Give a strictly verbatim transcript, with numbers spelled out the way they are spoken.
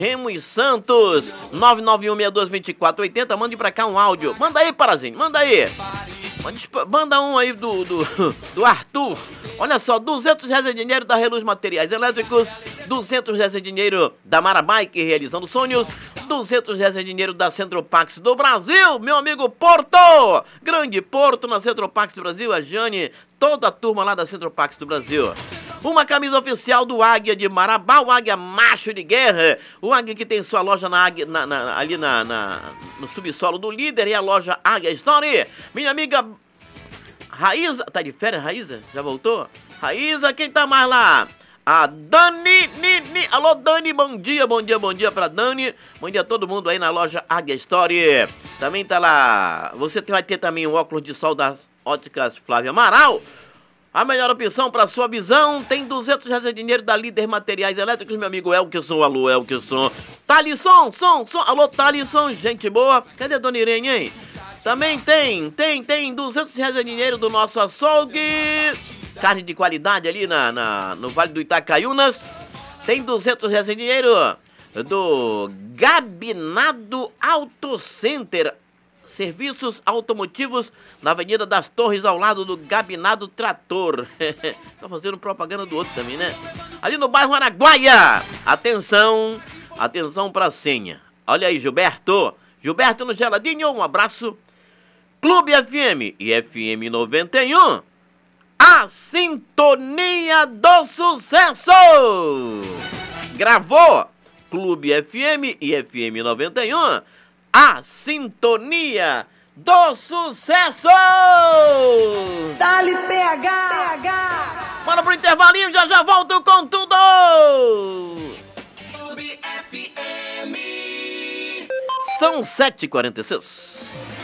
Remo e Santos, nove nove um seis dois dois quatro oito zero, mande pra cá um áudio. Manda aí, Parazinho, manda aí. Manda um aí do, do, do Arthur. Olha só, duzentos reais é dinheiro da Reluz Materiais Elétricos, duzentos reais é dinheiro da Marabike Realizando Sonhos, duzentos reais é dinheiro da Centropax do Brasil, meu amigo Porto, grande Porto na Centropax do Brasil, a Jane, toda a turma lá da Centropax do Brasil. Uma camisa oficial do Águia de Marabá, o Águia macho de guerra, o Águia que tem sua loja na Águia, na, na, ali na, na, no subsolo do Líder e a loja Águia Story. Minha amiga Raíza, tá de férias, Raíza? Já voltou? Raíza, quem tá mais lá? A Dani, ni, ni. Alô Dani, bom dia, bom dia, bom dia pra Dani. Bom dia a todo mundo aí na loja Águia Story. Também tá lá, você vai ter também o óculos de sol das óticas Flávia Amaral. A melhor opção para sua visão, tem duzentos reais de dinheiro da Líder Materiais Elétricos, meu amigo Elkson, alô Elkson. Thalisson, som, som, alô Thalisson, gente boa. Cadê a Dona Irene, hein? Também tem, tem, tem duzentos reais de dinheiro do nosso açougue. Carne de qualidade ali na, na, no Vale do Itacaiunas. Tem duzentos reais de dinheiro do Gabinado Auto Center. Serviços automotivos na Avenida das Torres, ao lado do Gabinado Trator. Tá fazendo propaganda do outro também, né? Ali no bairro Araguaia. Atenção, atenção pra senha. Olha aí, Gilberto. Gilberto no Geladinho, um abraço. Clube F M e F M noventa e um. A sintonia do sucesso. Gravou Clube F M e F M noventa e um. A sintonia do sucesso! Dá-lhe P H! P H! Bora pro intervalinho, já já volto com tudo! Clube F M. São sete e quarenta e seis.